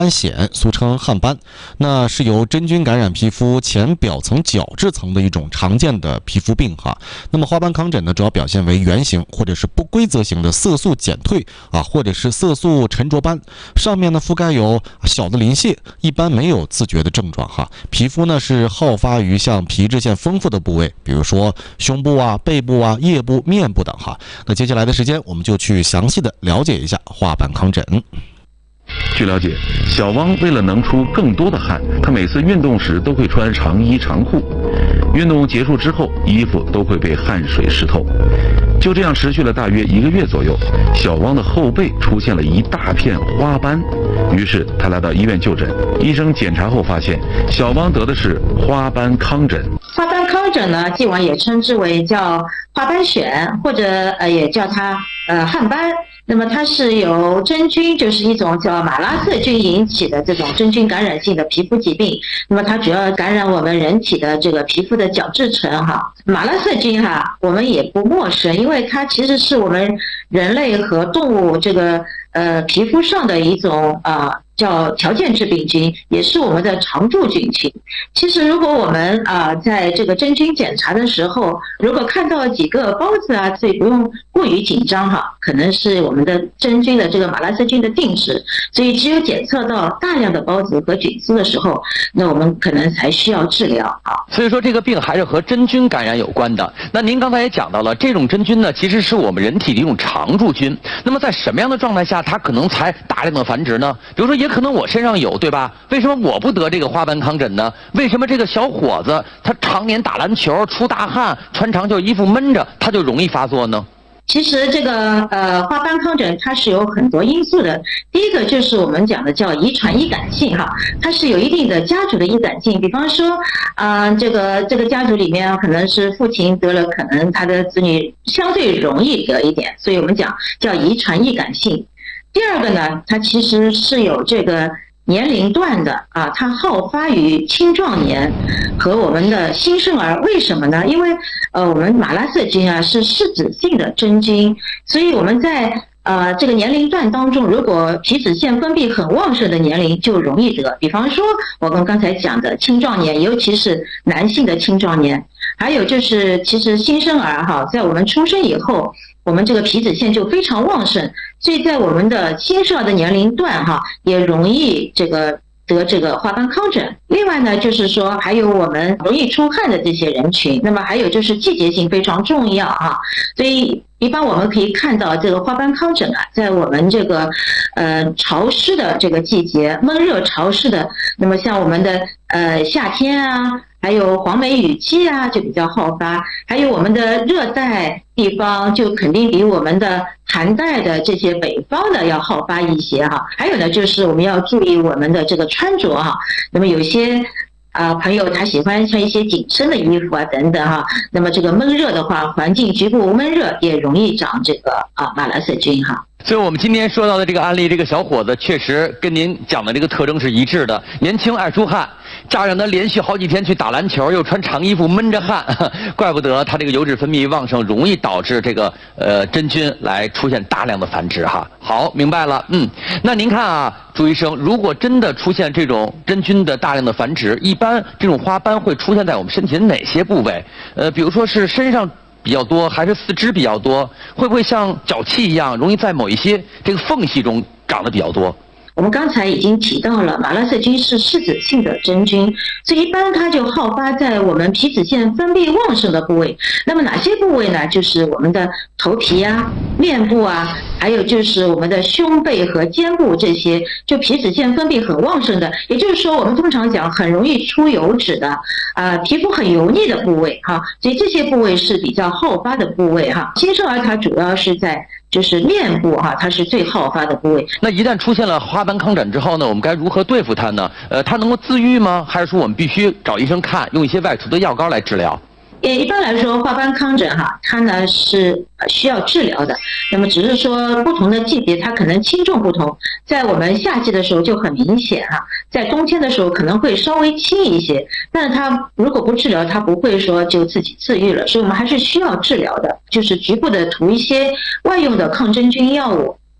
癣，俗称汗斑，那是由真菌感染皮肤前表层角质层的一种常见的皮肤病哈。那么花斑糠疹呢，主要表现为圆形或者是不规则型的色素减退或者是色素沉着斑，上面呢覆盖有小的鳞屑，一般没有自觉的症状哈。皮肤呢是好发于像皮脂腺丰富的部位，比如说胸部背部腋部、面部等哈。那接下来的时间，我们就去详细的了解一下花斑糠疹。 据了解，小汪为了能出更多的汗，他每次运动时都会穿长衣长裤。运动结束之后，衣服都会被汗水湿透。就这样持续了大约1个月左右，小汪的后背出现了一大片花斑。于是他来到医院就诊，医生检查后发现，小汪得的是花斑糠疹。 花斑糠疹呢，既往也称之为叫花斑癣，或者也叫它汗斑。那么它是由真菌，就是一种叫马拉色菌引起的这种真菌感染性的皮肤疾病。那么它主要感染我们人体的这个皮肤的角质层哈。马拉色菌我们也不陌生，因为它其实是我们人类和动物这个皮肤上的一种叫条件致病菌，也是我们的常驻菌群。其实如果我们在这个真菌检查的时候，如果看到几个孢子所以不用过于紧张可能是我们的真菌的这个马拉色菌的定值，所以只有检测到大量的孢子和菌丝的时候，那我们可能才需要治疗所以说这个病还是和真菌感染有关的。那您刚才也讲到了，这种真菌呢，其实是我们人体的一种常驻菌。那么在什么样的状态下，它可能才大量的繁殖呢？比如说，也可能我身上有，对吧？为什么我不得这个花斑糠疹呢？为什么这个小伙子他常年打篮球、出大汗、穿长袖衣服闷着，他就容易发作呢？ 其实这个花斑糠疹它是有很多因素的。第一个就是我们讲的叫遗传易感性它是有一定的家族的易感性。比方说这个家族里面可能是父亲得了，可能他的子女相对容易得一点，所以我们讲叫遗传易感性。第二个呢，它其实是有这个年龄段的它好发于青壮年和我们的新生儿。为什么呢？因为我们马拉色菌是拭子性的真菌，所以我们在这个年龄段当中，如果皮脂腺分泌很旺盛的年龄就容易得。比方说我们刚才讲的青壮年，尤其是男性的青壮年，还有就是其实新生儿在我们出生以后，我们这个皮脂腺就非常旺盛，所以在我们的新生儿的年龄段也容易得这个花斑糠疹。另外呢，就是说还有我们容易出汗的这些人群，那么还有就是季节性非常重要所以一般我们可以看到这个花斑糠疹在我们这个潮湿的这个季节，闷热潮湿的，那么像我们的夏天还有黄梅雨季就比较好发，还有我们的热带地方就肯定比我们的寒带的这些北方的要好发一些还有呢，就是我们要注意我们的这个穿着那么有些朋友他喜欢穿一些紧身的衣服等等那么这个闷热的话，环境局部闷热也容易长这个马拉色菌所以我们今天说到的这个案例，这个小伙子确实跟您讲的这个特征是一致的，年轻爱出汗，加上他连续好几天去打篮球，又穿长衣服闷着汗，怪不得他这个油脂分泌旺盛，容易导致这个真菌来出现大量的繁殖好，明白了。那您看朱医生，如果真的出现这种真菌的大量的繁殖，一般这种花斑会出现在我们身体的哪些部位？比如说是身上比较多，还是四肢比较多？会不会像脚气一样，容易在某一些这个缝隙中长得比较多？ 我们刚才已经提到了，马拉色菌是拭子性的真菌，所以一般它就好发在我们皮脂腺分泌旺盛的部位。那么哪些部位呢？就是我们的头皮面部还有就是我们的胸背和肩部，这些就皮脂腺分泌很旺盛的，也就是说我们通常讲很容易出油脂的皮肤很油腻的部位所以这些部位是比较好发的部位新生儿它主要是在就是面部它是最好发的部位。 那一旦出现了花斑糠疹之后呢，我们该如何对付它呢？它能够自愈吗？还是说我们必须找医生看，用一些外涂的药膏来治疗？ 一般来说，花斑糠疹它呢是需要治疗的。那么只是说不同的季节，它可能轻重不同。在我们夏季的时候就很明显在冬天的时候可能会稍微轻一些。但是它如果不治疗，它不会说就自己自愈了，所以我们还是需要治疗的，就是局部的涂一些外用的抗真菌药物。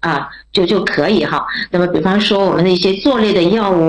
就可以哈。那么比方说我们的一些做类的药物